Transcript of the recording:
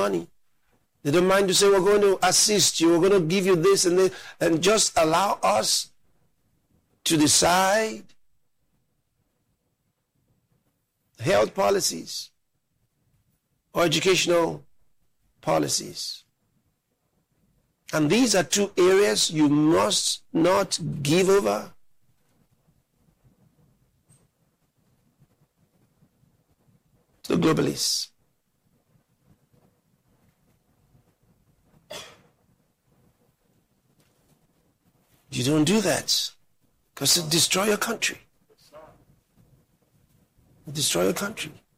money. They don't mind to say, we're going to assist you, we're going to give you this and this, and just allow us to decide health policies or educational policies. And these are two areas you must not give over to the globalists. You don't do that because it destroys your country. It destroys your country.